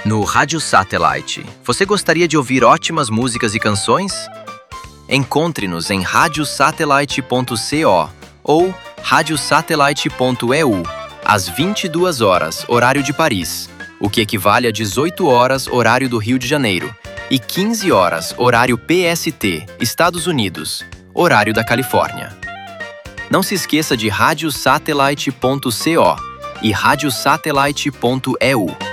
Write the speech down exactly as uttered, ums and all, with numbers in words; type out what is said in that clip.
No Rádio Satellite, você gostaria de ouvir ótimas músicas e canções? Encontre-nos em radiosatellite ponto co ou radiosatellite ponto e u às vinte e duas horas, horário de Paris, o que equivale a dezoito horas, horário do Rio de Janeiro, e quinze horas, horário P S T, Estados Unidos, horário da Califórnia. Não se esqueça de radiosatellite ponto co e radiosatellite ponto e u.